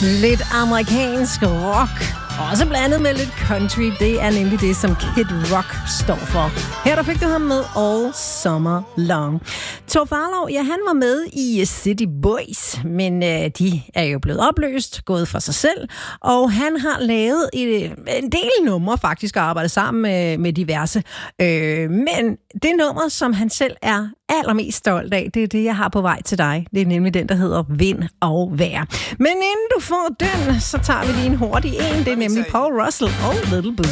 Lidt amerikansk rock, også blandet med lidt country. Det er nemlig det, som Kid Rock står for. Her der fik du ham med All Summer Long. Tor Farlov, ja, han var med i City Boys, men de er jo blevet opløst, gået for sig selv, og han har lavet en del numre faktisk og arbejdet sammen med diverse. Men det nummer, som han selv er allermest stolt af, det er det, jeg har på vej til dig. Det er nemlig den, der hedder Vind og Vejr. Men inden du får den, så tager vi lige en hurtig en. Det er nemlig Paul Russell og Little Boo.